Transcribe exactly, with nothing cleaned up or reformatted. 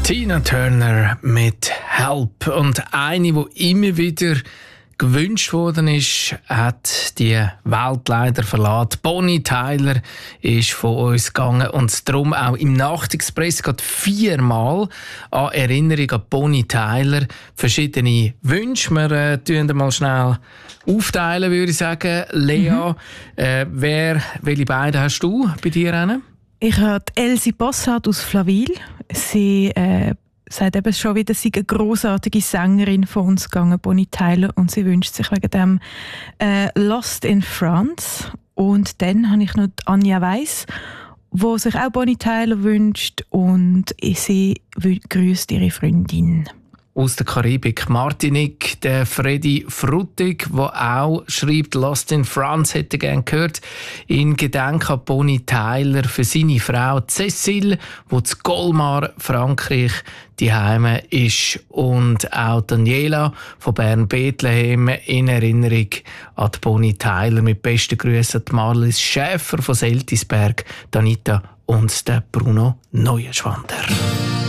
Tina Turner mit «Help». Und eine, die immer wieder gewünscht worden ist, hat die Welt leider verlassen. Bonnie Tyler ist von uns gegangen und darum auch im Nachtexpress gerade viermal an Erinnerung an Bonnie Tyler verschiedene Wünsche. Wir äh, tun mal schnell aufteilen, würde ich sagen. Lea, mhm. äh, wer, welche beiden hast du bei dir hin? Ich habe Elsie Bossart aus Flawil. Sie äh, sagt eben schon wieder, sie ist eine grossartige Sängerin von uns gegangen, Bonnie Tyler, und sie wünscht sich wegen dem äh, «Lost in France». Und dann habe ich noch Anja Weiss, die sich auch Bonnie Tyler wünscht, und sie grüßt ihre Freundin. Aus der Karibik, Martinique, der Freddy Fruttig, der auch schreibt, «Lost in France» hätte gerne gehört. In Gedenken an Bonnie Tyler für seine Frau Cécile, die zu Colmar, Frankreich, die Heime ist. Und auch Daniela von Bern-Bethlehem in Erinnerung an die Bonnie Tyler. Mit besten Grüßen an Marlies Schäfer von Seltisberg, Danita und der Bruno Neuenschwander.